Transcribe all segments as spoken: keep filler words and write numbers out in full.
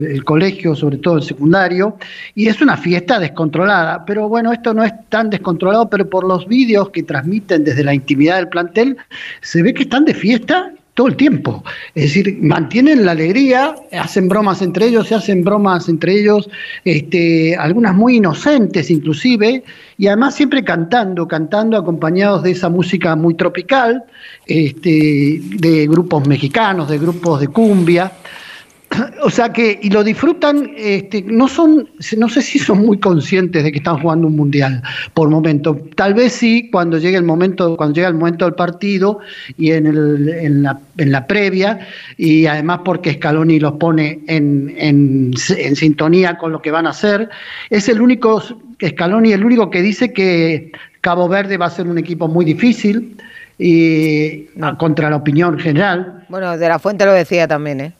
el colegio, sobre todo el secundario, y es una fiesta descontrolada. Pero bueno, esto no es tan descontrolado, pero por los vídeos que transmiten desde la intimidad del plantel, se ve que están de fiesta todo el tiempo. Es decir, mantienen la alegría, hacen bromas entre ellos, se hacen bromas entre ellos, este, algunas muy inocentes inclusive, y además siempre cantando, cantando acompañados de esa música muy tropical, este, de grupos mexicanos, de grupos de cumbia. O sea que, y lo disfrutan, este, no son, no sé si son muy conscientes de que están jugando un mundial por momento. Tal vez sí cuando llegue el momento, cuando llega el momento del partido y en, el, en, la, en la previa, y además porque Scaloni los pone en, en, en sintonía con lo que van a hacer. Es el único, Scaloni, el único que dice que Cabo Verde va a ser un equipo muy difícil y no. Contra la opinión general. Bueno, De la Fuente lo decía también, ¿eh?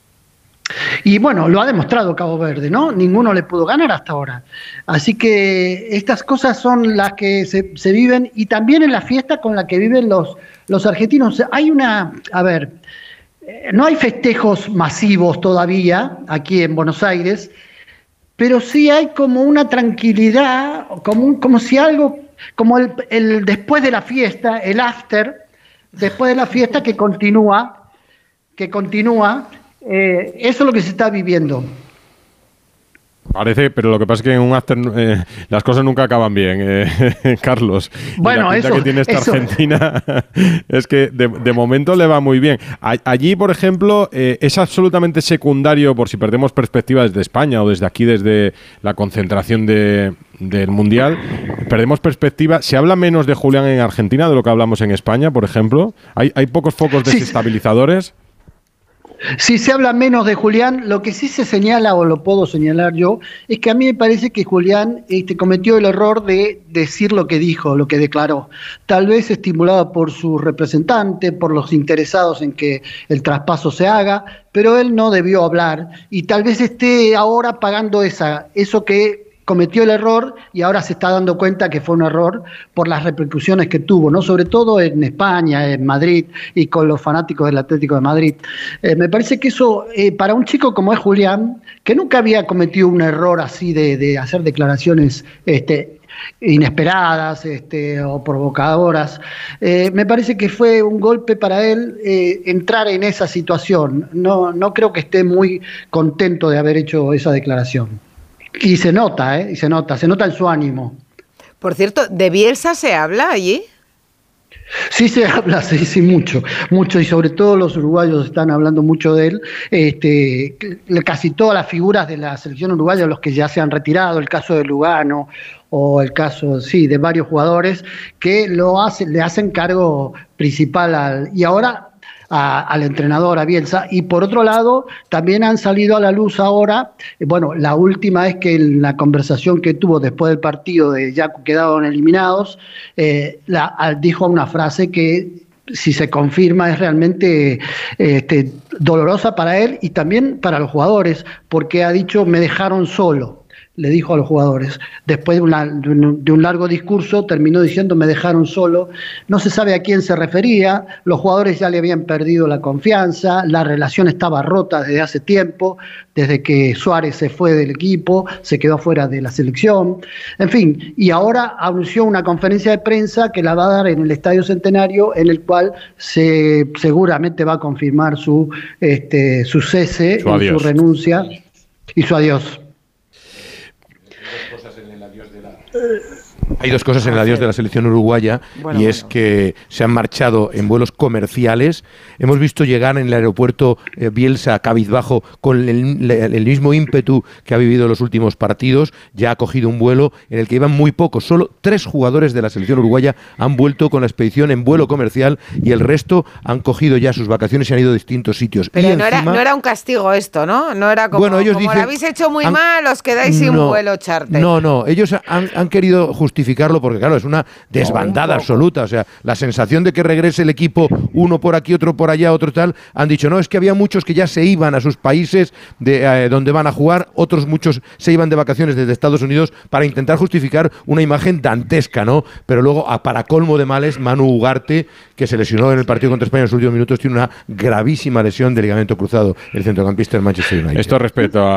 Y bueno, lo ha demostrado Cabo Verde, ¿no? Ninguno le pudo ganar hasta ahora. Así que estas cosas son las que se, se viven, y también en la fiesta con la que viven los, los argentinos. Hay una, a ver, no hay festejos masivos todavía aquí en Buenos Aires, pero sí hay como una tranquilidad, como, un, como si algo, como el, el después de la fiesta, el after, después de la fiesta que continúa, que continúa. Eh, eso es lo que se está viviendo. Parece, pero lo que pasa es que en un after eh, las cosas nunca acaban bien, eh, Carlos. Bueno, y la pinta eso que tiene esta eso. Argentina es que de, de momento le va muy bien. A, allí, por ejemplo, eh, es absolutamente secundario, por si perdemos perspectiva desde España o desde aquí, desde la concentración de, del Mundial, perdemos perspectiva. ¿Se habla menos de Julián en Argentina de lo que hablamos en España, por ejemplo? ¿Hay, hay pocos focos desestabilizadores? Sí. Si se habla menos de Julián, lo que sí se señala, o lo puedo señalar yo, es que a mí me parece que Julián este, cometió el error de decir lo que dijo, lo que declaró. Tal vez estimulado por su representante, por los interesados en que el traspaso se haga, pero él no debió hablar, y tal vez esté ahora pagando esa, eso que cometió el error, y ahora se está dando cuenta que fue un error por las repercusiones que tuvo, ¿no? Sobre todo en España, en Madrid, y con los fanáticos del Atlético de Madrid. Eh, me parece que eso, eh, para un chico como es Julián, que nunca había cometido un error así de, de hacer declaraciones este, inesperadas este, o provocadoras, eh, me parece que fue un golpe para él eh, entrar en esa situación. No, no creo que esté muy contento de haber hecho esa declaración. Y se nota, ¿eh? Y se nota, se nota en su ánimo. Por cierto, ¿de Bielsa se habla allí? Sí se habla, sí, sí, mucho, mucho, y sobre todo los uruguayos están hablando mucho de él. Este, casi todas las figuras de la selección uruguaya, los que ya se han retirado, el caso de Lugano o el caso, sí, de varios jugadores que lo hacen, le hacen cargo principal al, y ahora A, al entrenador, a Bielsa. Y por otro lado, también han salido a la luz ahora, bueno, la última es que en la conversación que tuvo después del partido de ya quedaron eliminados, eh, la, dijo una frase que, si se confirma, es realmente este, dolorosa para él y también para los jugadores, porque ha dicho: me dejaron solo. Le dijo a los jugadores, después de, una, de, un, de un largo discurso, terminó diciendo: me dejaron solo. No se sabe a quién se refería, los jugadores ya le habían perdido la confianza, la relación estaba rota desde hace tiempo, desde que Suárez se fue del equipo, se quedó fuera de la selección, en fin, y ahora anunció una conferencia de prensa que la va a dar en el Estadio Centenario, en el cual se seguramente va a confirmar su, este, su cese, su, y su renuncia y su adiós. Hay dos cosas en el adiós de la selección uruguaya, bueno, y es bueno. que se han marchado en vuelos comerciales. Hemos visto llegar en el aeropuerto eh, Bielsa cabizbajo con el, el mismo ímpetu que ha vivido los últimos partidos. Ya ha cogido un vuelo en el que iban muy pocos. Solo tres jugadores de la selección uruguaya han vuelto con la expedición en vuelo comercial y el resto han cogido ya sus vacaciones y han ido a distintos sitios. Pero y no, encima, era, no era un castigo esto, ¿no? No era como, bueno, ellos como dicen, lo habéis hecho muy han, mal, os quedáis no, sin vuelo charter. No, no, ellos han, han querido justificar justificarlo porque, claro, es una desbandada un absoluta. O sea, la sensación de que regrese el equipo uno por aquí, otro por allá, otro tal, han dicho, no, es que había muchos que ya se iban a sus países de eh, donde van a jugar, otros muchos se iban de vacaciones desde Estados Unidos para intentar justificar una imagen dantesca, ¿no? Pero luego, a, para colmo de males, Manu Ugarte, que se lesionó en el partido contra España en los últimos minutos, tiene una gravísima lesión de ligamento cruzado, el centrocampista del Manchester United. Esto respecto a